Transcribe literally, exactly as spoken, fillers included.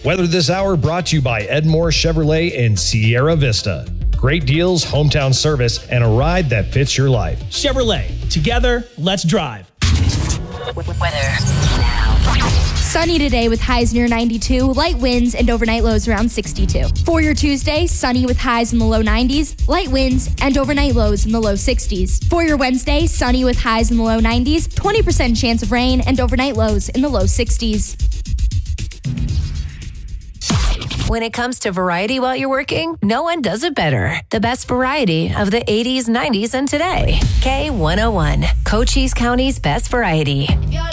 Weather this hour brought to you by Edmore Chevrolet in Sierra Vista. Great deals, hometown service, and a ride that fits your life. Chevrolet. Together, let's drive. Weather now. Sunny today with highs near ninety-two, light winds, and overnight lows around sixty-two. For your Tuesday, sunny with highs in the low nineties, light winds, and overnight lows in the low sixties. For your Wednesday, sunny with highs in the low nineties, twenty percent chance of rain, and overnight lows in the low sixties. When it comes to variety while you're working, no one does it better. The best variety of the eighties, nineties, and today. K one oh one, Cochise County's best variety.